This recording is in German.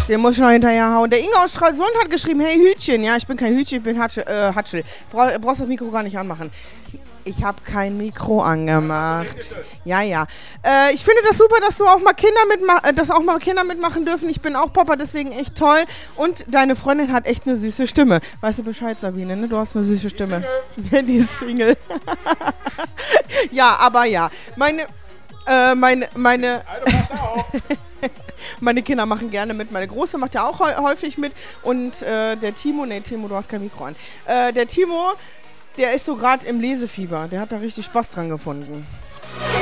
Den muss ich noch hinterherhauen. Der Inge aus Stralsund hat geschrieben, hey Hütchen. Ja, ich bin kein Hütchen, ich bin Hatschel. Brauchst das Mikro gar nicht anmachen. Ich habe kein Mikro angemacht. Ja. Ich finde das super, dass du auch mal Kinder mitmachen dürfen. Ich bin auch Papa, deswegen echt toll. Und deine Freundin hat echt eine süße Stimme. Weißt du Bescheid, Sabine, ne? Du hast eine süße Stimme. Die ist Single. Ja, aber ja. Meine Kinder machen gerne mit. Meine Große macht ja auch häufig mit. Und der Timo, du hast kein Mikro an. Der Timo, der ist so gerade im Lesefieber. Der hat da richtig Spaß dran gefunden.